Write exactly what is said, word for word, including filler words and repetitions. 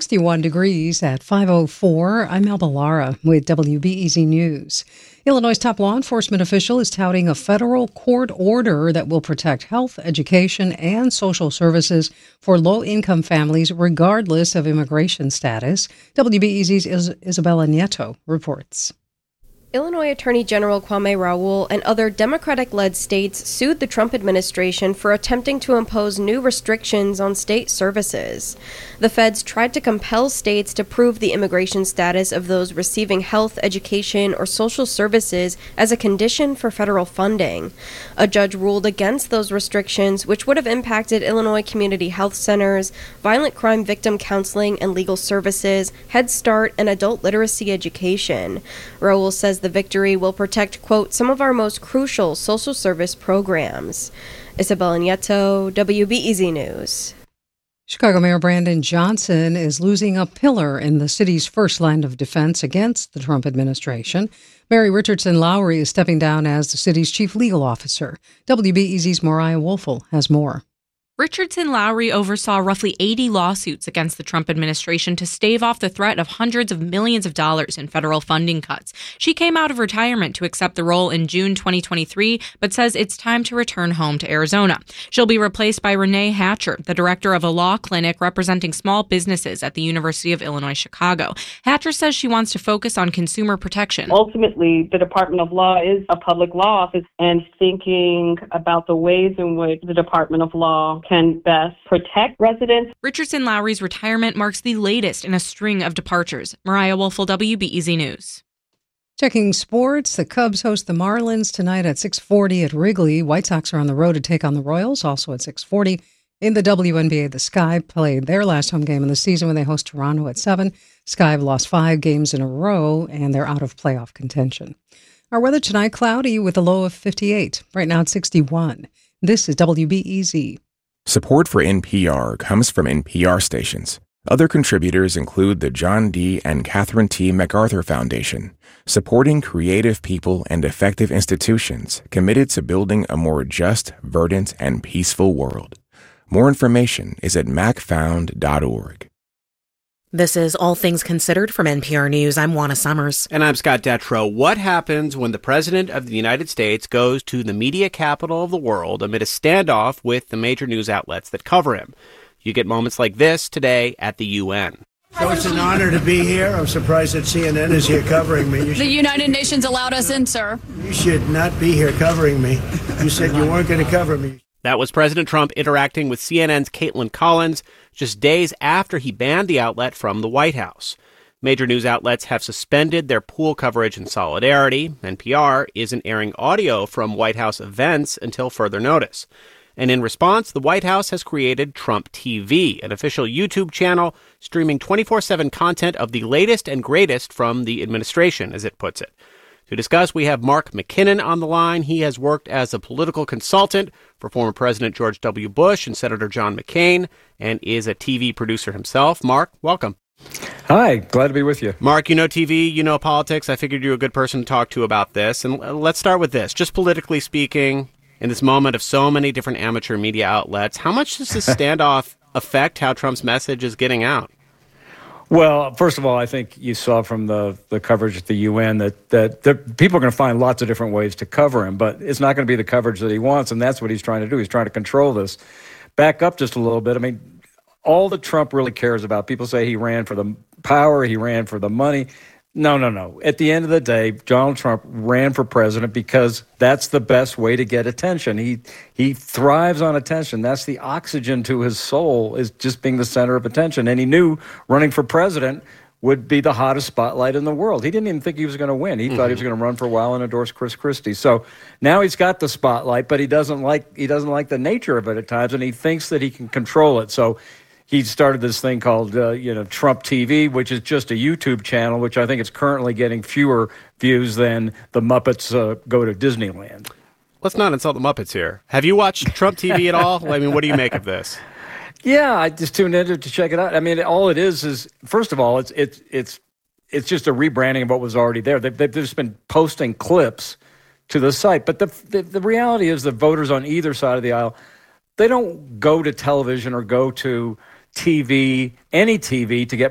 sixty-one degrees at five oh four. I'm Melba Lara with W B E Z News. Illinois' top law enforcement official is touting a federal court order that will protect health, education, and social services for low-income families regardless of immigration status. W B E Z's Is- Isabella Nieto reports. Illinois Attorney General Kwame Raoul and other Democratic-led states sued the Trump administration for attempting to impose new restrictions on state services. The feds tried to compel states to prove the immigration status of those receiving health, education, or social services as a condition for federal funding. A judge ruled against those restrictions, which would have impacted Illinois community health centers, violent crime victim counseling and legal services, Head Start, and adult literacy education. Raoul says the victory will protect, quote, some of our most crucial social service programs. Isabella Nieto, W B E Z News. Chicago Mayor Brandon Johnson is losing a pillar in the city's first line of defense against the Trump administration. Mary Richardson Lowry is stepping down as the city's chief legal officer. W B E Z's Mariah Woelfel has more. Richardson Lowry oversaw roughly eighty lawsuits against the Trump administration to stave off the threat of hundreds of millions of dollars in federal funding cuts. She came out of retirement to accept the role in June twenty twenty-three, but says it's time to return home to Arizona. She'll be replaced by Renee Hatcher, the director of a law clinic representing small businesses at the University of Illinois Chicago. Hatcher says she wants to focus on consumer protection. Ultimately, the Department of Law is a public law office, and thinking about the ways in which the Department of Law can best protect residents. Richardson Lowry's retirement marks the latest in a string of departures. Mariah Woelfel, W B E Z News. Checking sports, the Cubs host the Marlins tonight at six forty at Wrigley. White Sox are on the road to take on the Royals, also at six forty. In the W N B A, the Sky played their last home game of the season when they host Toronto at seven. Sky have lost five games in a row, and they're out of playoff contention. Our weather tonight, cloudy with a low of fifty-eight. Right now it's sixty-one. This is W B E Z. Support for N P R comes from N P R stations. Other contributors include the John D. and Catherine T. MacArthur Foundation, supporting creative people and effective institutions committed to building a more just, verdant, and peaceful world. More information is at mac found dot org. This is All Things Considered from N P R News. I'm Juana Summers. And I'm Scott Detrow. What happens when the President of the United States goes to the media capital of the world amid a standoff with the major news outlets that cover him? You get moments like this today at the U N. So it's an honor to be here. I'm surprised that C N N is here covering me. You the should, United Nations allowed us in, sir. You should not be here covering me. You said you weren't going to cover me. That was President Trump interacting with C N N's Caitlin Collins just days after he banned the outlet from the White House. Major news outlets have suspended their pool coverage in solidarity. N P R isn't airing audio from White House events until further notice. And in response, the White House has created Trump T V, an official YouTube channel streaming twenty-four seven content of the latest and greatest from the administration, as it puts it. To discuss, we have Mark McKinnon on the line. He has worked as a political consultant for former President George W. Bush and Senator John McCain and is a T V producer himself. Mark, welcome. Hi, glad to be with you. Mark, you know T V, you know politics. I figured you're a good person to talk to about this. And let's start with this. Just politically speaking, in this moment of so many different amateur media outlets, how much does this standoff affect how Trump's message is getting out? Well, first of all, I think you saw from the, the coverage at the U N that, that the, people are going to find lots of different ways to cover him, but it's not going to be the coverage that he wants, and that's what he's trying to do. He's trying to control this. Back up just a little bit. I mean, all that Trump really cares about, people say he ran for the power, he ran for the money. No, no, no. At the end of the day, Donald Trump ran for president because that's the best way to get attention. He he thrives on attention. That's the oxygen to his soul, is just being the center of attention. And he knew running for president would be the hottest spotlight in the world. He didn't even think he was going to win. He mm-hmm. thought he was going to run for a while and endorse Chris Christie. So now he's got the spotlight, but he doesn't like he doesn't like the nature of it at times, and he thinks that he can control it. So he started this thing called, uh, you know, Trump T V, which is just a YouTube channel, which I think is currently getting fewer views than the Muppets uh, Go to Disneyland. Let's not insult the Muppets here. Have you watched Trump T V at all? I mean, what do you make of this? Yeah, I just tuned in to, to check it out. I mean, all it is is, first of all, it's it's it's it's just a rebranding of what was already there. They've, they've just been posting clips to the site. But the, the the reality is the voters on either side of the aisle, they don't go to television or go to T V, any T V, to get